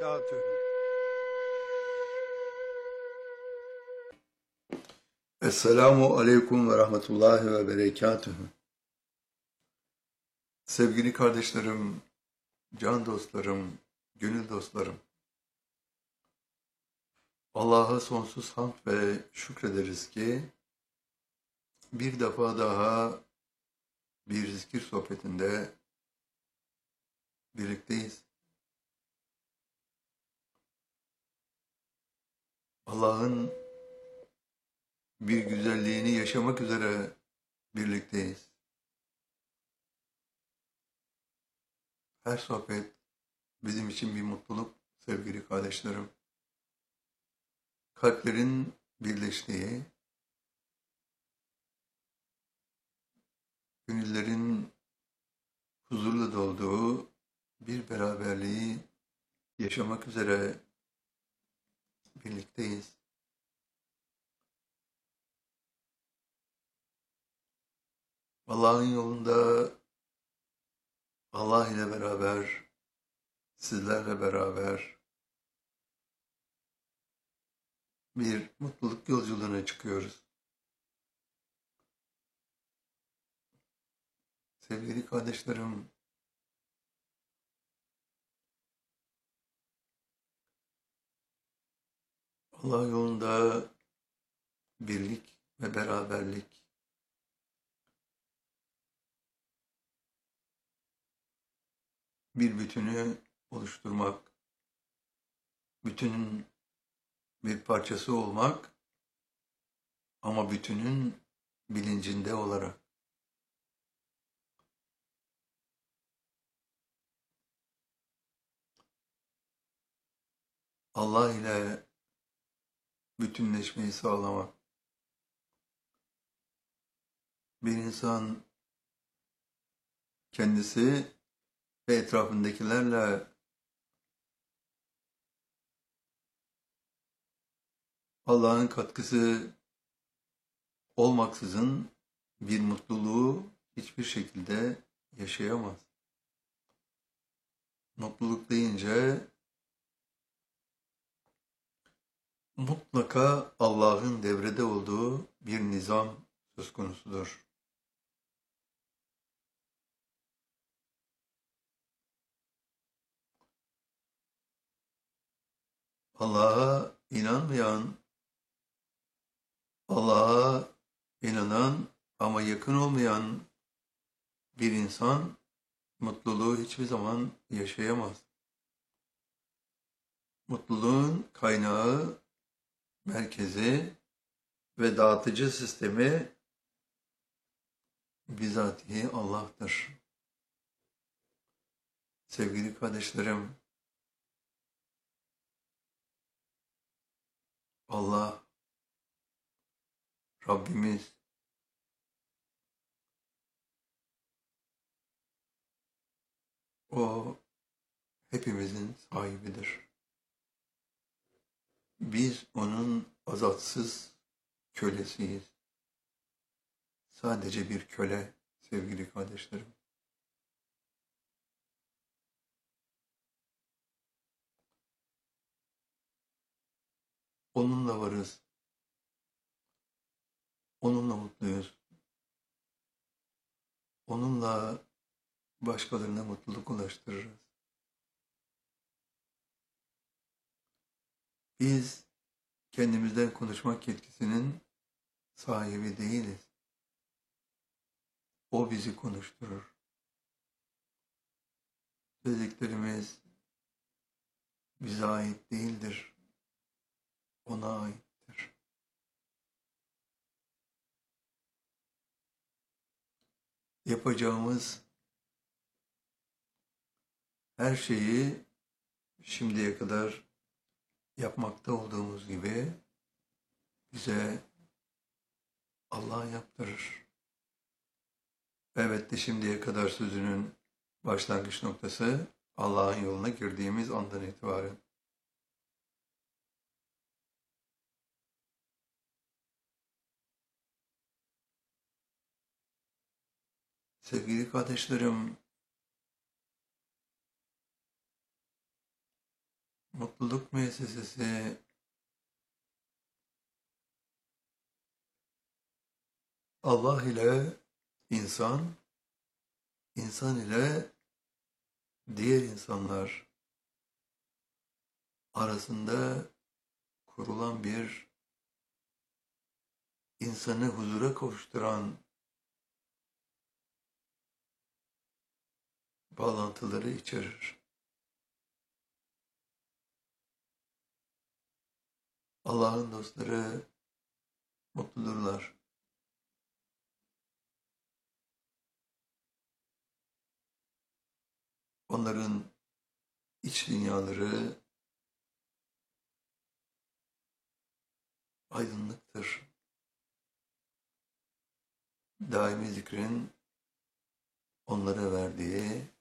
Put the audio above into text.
وبركاته. Esselamu Aleyküm ve Rahmetullahi ve Berekatühü. Sevgili kardeşlerim, can dostlarım, gönül dostlarım. Allah'a sonsuz hamd ve şükrederiz ki bir defa daha bir zikir sohbetinde birlikteyiz. Allah'ın bir güzelliğini yaşamak üzere birlikteyiz. Her sohbet bizim için bir mutluluk sevgili kardeşlerim. Kalplerin birleştiği, gönüllerin huzurla dolduğu bir beraberliği yaşamak üzere birlikteyiz. Allah'ın yolunda Allah ile beraber, sizlerle beraber bir mutluluk yolculuğuna çıkıyoruz. Sevgili kardeşlerim, Allah yolunda birlik ve beraberlik, bir bütünü oluşturmak, bütünün bir parçası olmak ama bütünün bilincinde olarak. Allah ile bütünleşmeyi sağlamak. Bir insan kendisi ve etrafındakilerle Allah'ın katkısı olmaksızın bir mutluluğu hiçbir şekilde yaşayamaz. Mutluluk deyince mutlaka Allah'ın devrede olduğu bir nizam söz konusudur. Allah'a inanmayan, Allah'a inanan ama yakın olmayan bir insan mutluluğu hiçbir zaman yaşayamaz. Mutluluğun kaynağı, merkezi ve dağıtıcı sistemi bizatihi Allah'tır. Sevgili kardeşlerim, Allah, Rabbimiz, O hepimizin sahibidir. Biz onun azatsız kölesiyiz. Sadece bir köle sevgili kardeşlerim. Onunla varız. Onunla mutluyuz. Onunla başkalarına mutluluk ulaştırırız. Biz kendimizden konuşmak yetkisinin sahibi değiliz. O bizi konuşturur. Söylediklerimiz bize ait değildir. Ona aittir. Yapacağımız her şeyi şimdiye kadar yapmakta olduğumuz gibi bize Allah yaptırır. Evet de şimdiye kadar sözünün başlangıç noktası Allah'ın yoluna girdiğimiz andan itibaren. Sevgili kardeşlerim, Mutluluk müessesesi Allah ile insan, insan ile diğer insanlar arasında kurulan bir insanı huzura kavuşturan bağlantıları içerir. Allah'ın dostları mutludurlar. Onların iç dünyaları aydınlıktır. Daimi zikrin onlara verdiği